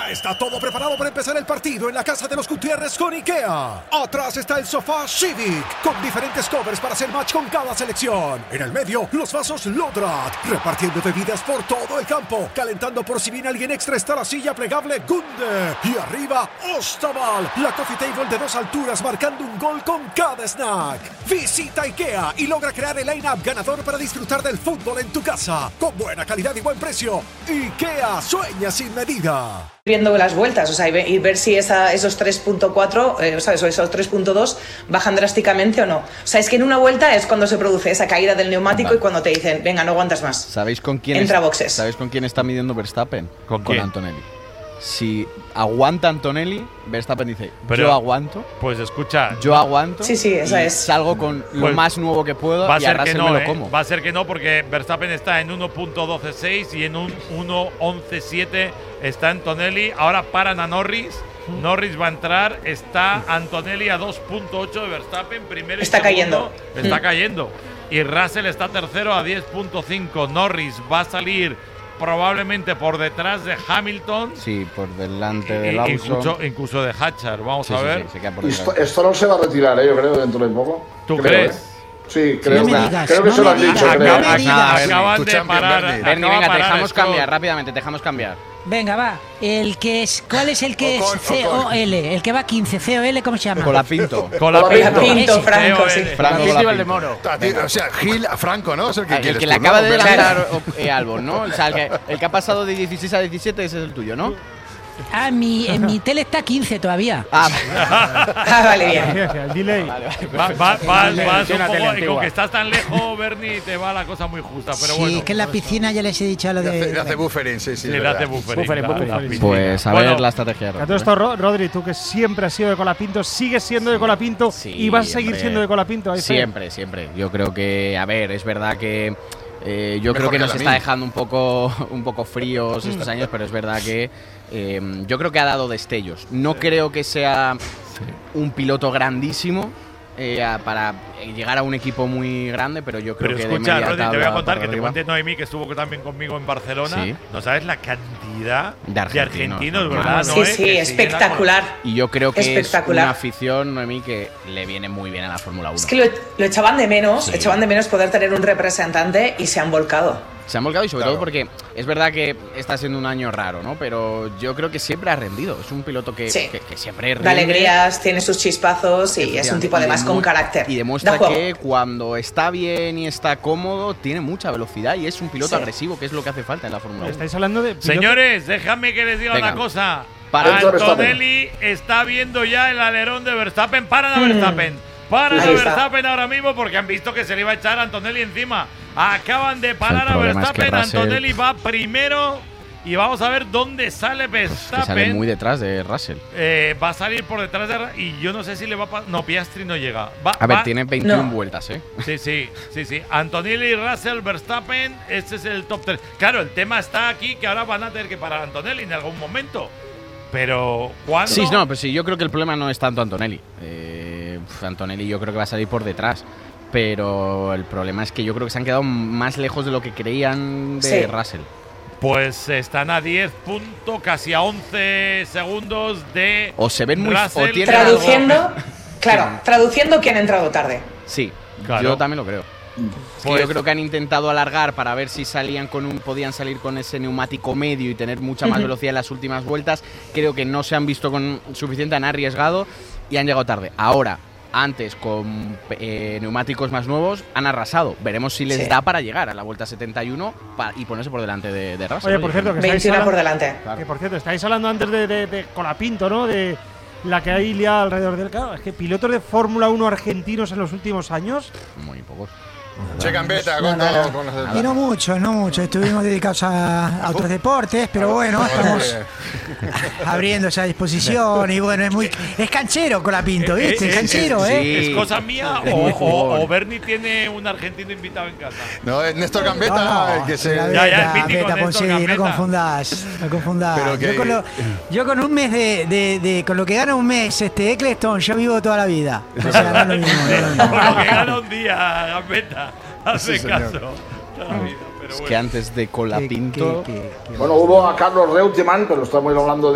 Ya está todo preparado para empezar el partido en la casa de los Gutiérrez con IKEA. Atrás está el sofá Civic, con diferentes covers para hacer match con cada selección. En el medio, los vasos Lodrat, repartiendo bebidas por todo el campo. Calentando por si viene alguien extra está la silla plegable Gunde. Y arriba, Ostaval, la coffee table de 2 alturas marcando un gol con cada snack. Visita IKEA y logra crear el line-up ganador para disfrutar del fútbol en tu casa. Con buena calidad y buen precio. IKEA, sueña sin medida. Viendo las vueltas, o sea, y ver si esos 3.4, ¿sabes? O esos 3.2 bajan drásticamente o no. O sea, es que en una vuelta es cuando se produce esa caída del neumático y cuando te dicen, venga, no aguantas más. ¿Sabéis con quién entra boxes? ¿Sabéis con quién está midiendo Verstappen? ¿Con quién? Antonelli. Si aguanta Antonelli, Verstappen dice, Pero, yo aguanto. Pues escucha. Yo aguanto. Sí, esa es. Salgo con lo más nuevo que puedo y a Russell me lo como. Va a ser que no, porque Verstappen está en 1.126 y en un 1.11.7 está Antonelli. Ahora paran a Norris. Norris va a entrar. Está Antonelli a 2.8 de Verstappen. Primero está cayendo. Está cayendo. Y Russell está tercero a 10.5. Norris va a salir probablemente por detrás de Hamilton. Sí, por delante de Lawson. Incluso de Hatchar. Vamos a ver. Esto no se va a retirar, yo creo, dentro de poco. ¿Tú crees? Sí, creo que se lo han dicho. Acaban de parar. Bernie, venga, te dejamos cambiar rápidamente, te dejamos cambiar. Venga, va. ¿Cuál es el que Ocon, es COL? El que va 15, COL, ¿cómo se llama? Colapinto. Colapinto, Franco, sí. Franco Valdemoro. O sea, Gil Franco, ¿no? Es el que el que le acaba de adelantar Albon, ¿no? O sea, el que ha pasado de 16 a 17, ese es el tuyo, ¿no? Ah, en mi tele está 15 todavía. Vale, bien. Delay. Vas un poco, y con que estás tan lejos, Bernie, te va la cosa muy justa. Pero bueno. Sí, que en la piscina ya les he dicho lo de. Le hace buffering, sí. Le hace buffering. Pues a ver la estrategia. A todo esto, Rodri, tú que siempre has sido de Colapinto, sigues siendo de Colapinto y vas a seguir siendo de Colapinto. Siempre. Yo creo que, a ver, es verdad que. Yo creo que nos está dejando un poco fríos estos años, pero es verdad que yo creo que ha dado destellos. No creo que sea un piloto grandísimo para llegar a un equipo muy grande, pero yo creo que escucha, de media tabla, te voy a contar que te arriba. cuente Noemí, que estuvo también conmigo en Barcelona. Sí. No sabes la cantidad de argentinos, ¿no? ¿verdad? Sí, espectacular. Y yo creo que es una afición, Noemí, que le viene muy bien a la Fórmula 1. Es que lo echaban de menos, poder tener un representante y se han volcado. Se han volcado y sobre todo porque es verdad que está siendo un año raro, ¿no? Pero yo creo que siempre ha rendido. Es un piloto que siempre rinde. Da alegrías, tiene sus chispazos y es un tipo además con carácter. Y demuestra que cuando está bien y está cómodo, tiene mucha velocidad y es un piloto agresivo, que es lo que hace falta en la Fórmula 1. Estáis hablando de Señores, déjame que les diga una cosa. Antonelli está viendo ya el alerón de Verstappen. Paran a Verstappen. Paran a Verstappen ahora mismo porque han visto que se le iba a echar a Antonelli encima. Acaban de parar a Verstappen. Antonelli va primero y vamos a ver dónde sale Verstappen. Que sale muy detrás de Russell. Va a salir por detrás de Russell y yo no sé si le va a pasar. No, Piastri no llega. Tiene 21 vueltas, ¿eh? Sí. Antonelli, Russell, Verstappen, este es el top 3. Claro, el tema está aquí que ahora van a tener que parar a Antonelli en algún momento. Pero, ¿cuándo? Sí, pues sí, yo creo que el problema no es tanto Antonelli. Antonelli yo creo que va a salir por detrás. Pero el problema es que yo creo que se han quedado más lejos de lo que creían de Russell. Pues están a 10 puntos, casi a 11 segundos de o se ven muy Russell. Traduciendo quién ha entrado tarde. Sí, claro. Yo también lo creo. Pues yo creo que han intentado alargar para ver si podían salir con ese neumático medio y tener mucha más velocidad en las últimas vueltas. Creo que no se han visto con suficiente, han arriesgado y han llegado tarde. Ahora, antes con neumáticos más nuevos, han arrasado. Veremos si les da para llegar a la vuelta 71 y ponerse por delante de Russell. Oye, por cierto, que 21 por delante. Claro. Que por cierto, estáis hablando antes de Colapinto, ¿no? De la que hay liada alrededor del carro. Es que pilotos de Fórmula 1 argentinos en los últimos años. Muy pocos. Che Gambetta, y no mucho. Estuvimos dedicados a otros deportes, pero bueno, estamos abriendo esa disposición y bueno, es canchero Colapinto, ¿viste? Es canchero, ¿Es cosa mía o Bernie tiene un argentino invitado en casa? No, es Néstor Gambetta, el que se... no confundas. Pero yo con un mes con lo que gana un mes Eccleston, yo vivo toda la vida. O sea, no lo mismo. Con lo que gana un día, Gambetta. Hace caso. Es que antes de Colapinto. Bueno, hubo a Carlos Reutemann, pero estamos hablando de